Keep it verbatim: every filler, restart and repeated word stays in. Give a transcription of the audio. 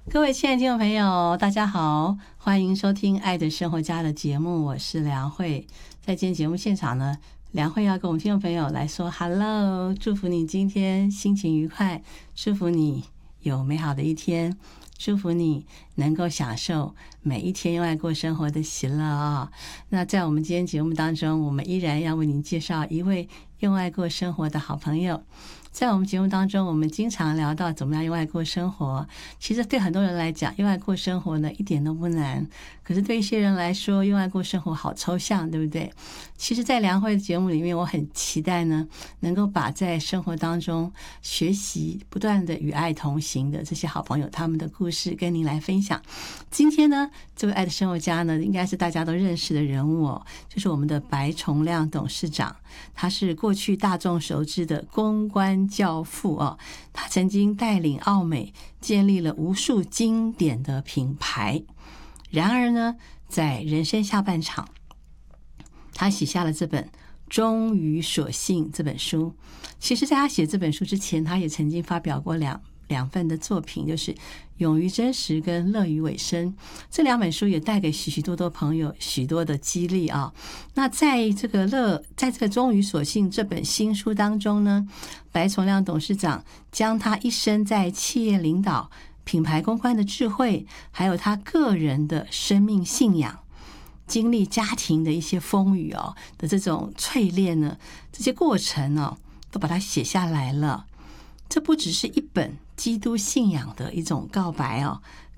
各位亲爱的听众朋友，大家好，欢迎收听《爱的生活家》的节目，我是梁慧。在今天节目现场呢，梁慧要跟我们听众朋友来说 Hello， 祝福你今天心情愉快，祝福你有美好的一天，祝福你能够享受每一天用爱过生活的喜乐啊、哦！那在我们今天节目当中，我们依然要为您介绍一位用爱过生活的好朋友。在我们节目当中，我们经常聊到怎么样用爱过生活。其实对很多人来讲，用爱过生活呢一点都不难，可是对一些人来说，用爱过生活好抽象，对不对？其实在梁慧的节目里面，我很期待呢能够把在生活当中学习不断的与爱同行的这些好朋友他们的故事跟您来分享。今天呢，这位爱的生活家呢，应该是大家都认识的人物哦，就是我们的白崇亮董事长。他是过去大众熟知的公关教父哦，他曾经带领奥美建立了无数经典的品牌。然而呢，在人生下半场，他写下了这本《忠于所信》这本书。其实在他写这本书之前，他也曾经发表过两两份的作品，就是《勇于真实》跟《乐于尾声》。这两本书也带给许许多多朋友许多的激励啊。那在这个乐，在这个《忠于所信》这本新书当中呢，白崇亮董事长将他一生在企业领导、品牌公关的智慧，还有他个人的生命信仰，经历家庭的一些风雨哦的这种淬炼呢，这些过程哦，都把它写下来了。这不只是一本基督信仰的一种告白哦，